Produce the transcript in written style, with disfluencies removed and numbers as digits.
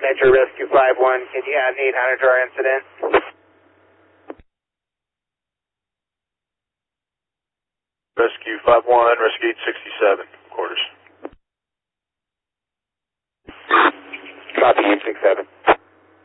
Metro Rescue 5-1, can you add an 800 to our incident? Rescue 5-1, Rescue 867, quarters. Copy 867.